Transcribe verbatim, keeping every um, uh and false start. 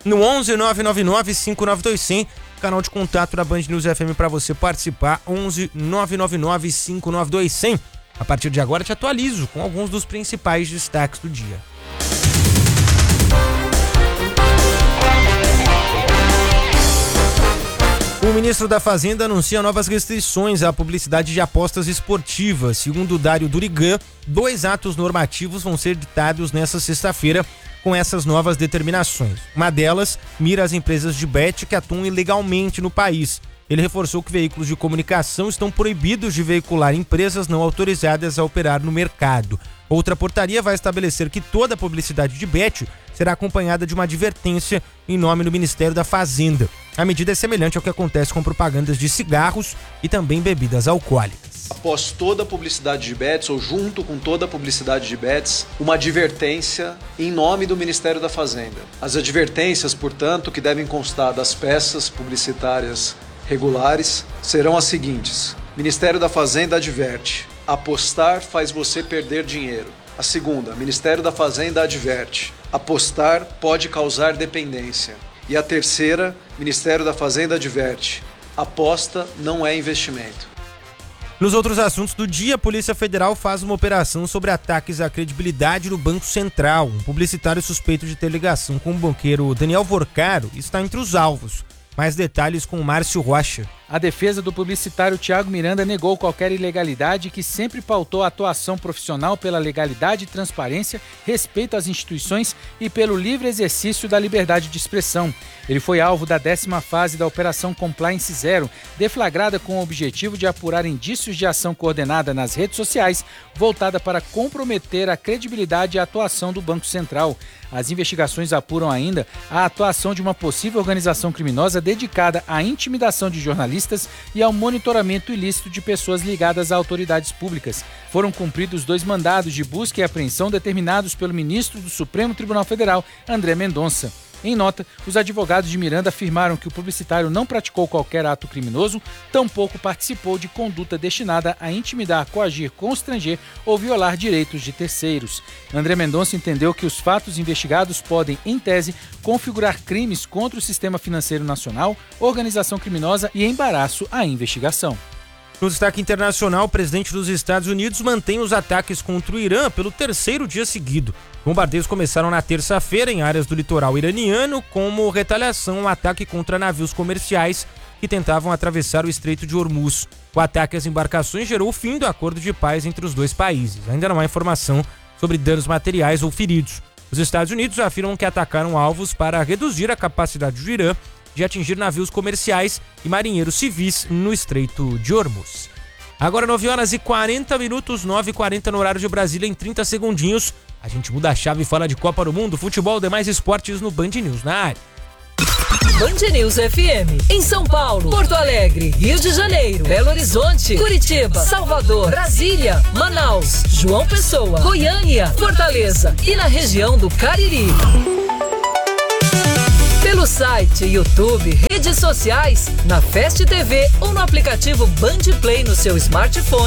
no onze nove nove nove cinco nove dois zero zero, canal de contato da Band News F M para você participar, onze nove nove nove cinco nove dois zero zero. A partir de agora te atualizo com alguns dos principais destaques do dia. O ministro da Fazenda anuncia novas restrições à publicidade de apostas esportivas. Segundo Dário Durigan, dois atos normativos vão ser ditados nesta sexta-feira com essas novas determinações. Uma delas mira as empresas de bet que atuam ilegalmente no país. Ele reforçou que veículos de comunicação estão proibidos de veicular empresas não autorizadas a operar no mercado. Outra portaria vai estabelecer que toda publicidade de bet será acompanhada de uma advertência em nome do Ministério da Fazenda. A medida é semelhante ao que acontece com propagandas de cigarros e também bebidas alcoólicas. Após toda a publicidade de bets, ou junto com toda a publicidade de bets, uma advertência em nome do Ministério da Fazenda. As advertências, portanto, que devem constar das peças publicitárias regulares, serão as seguintes. Ministério da Fazenda adverte: apostar faz você perder dinheiro. A segunda, Ministério da Fazenda adverte: apostar pode causar dependência. E a terceira, Ministério da Fazenda adverte: aposta não é investimento. Nos outros assuntos do dia, a Polícia Federal faz uma operação sobre ataques à credibilidade do Banco Central. Um publicitário suspeito de ter ligação com o banqueiro Daniel Vorcaro está entre os alvos. Mais detalhes com o Márcio Rocha. A defesa do publicitário Thiago Miranda negou qualquer ilegalidade, que sempre pautou a atuação profissional pela legalidade e transparência, respeito às instituições e pelo livre exercício da liberdade de expressão. Ele foi alvo da décima fase da Operação Compliance Zero, deflagrada com o objetivo de apurar indícios de ação coordenada nas redes sociais, voltada para comprometer a credibilidade e a atuação do Banco Central. As investigações apuram ainda a atuação de uma possível organização criminosa dedicada à intimidação de jornalistas e ao monitoramento ilícito de pessoas ligadas a autoridades públicas. Foram cumpridos dois mandados de busca e apreensão determinados pelo ministro do Supremo Tribunal Federal, André Mendonça. Em nota, os advogados de Miranda afirmaram que o publicitário não praticou qualquer ato criminoso, tampouco participou de conduta destinada a intimidar, coagir, constranger ou violar direitos de terceiros. André Mendonça entendeu que os fatos investigados podem, em tese, configurar crimes contra o sistema financeiro nacional, organização criminosa e embaraço à investigação. No destaque internacional, o presidente dos Estados Unidos mantém os ataques contra o Irã pelo terceiro dia seguido. Bombardeios começaram na terça-feira em áreas do litoral iraniano, como retaliação ao ataque contra navios comerciais que tentavam atravessar o Estreito de Hormuz. O ataque às embarcações gerou o fim do acordo de paz entre os dois países. Ainda não há informação sobre danos materiais ou feridos. Os Estados Unidos afirmam que atacaram alvos para reduzir a capacidade do Irã de atingir navios comerciais e marinheiros civis no Estreito de Hormuz. Agora nove horas e quarenta minutos, nove e quarenta no horário de Brasília, em trinta segundinhos. A gente muda a chave e fala de Copa do Mundo, futebol e demais esportes no Band News na área. Band News F M, em São Paulo, Porto Alegre, Rio de Janeiro, Belo Horizonte, Curitiba, Salvador, Brasília, Manaus, João Pessoa, Goiânia, Fortaleza e na região do Cariri. Pelo site, YouTube, redes sociais, na Fast T V ou no aplicativo Band Play no seu smartphone.